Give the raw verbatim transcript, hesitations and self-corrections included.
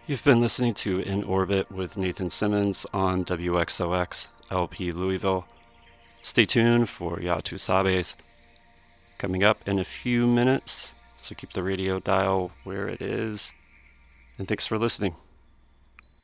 You've been listening to In Orbit with Nathan Simmons on W X O X L P Louisville. Stay tuned for Ya Tu Sabes coming up in a few minutes, so keep the radio dial where it is. And thanks for listening.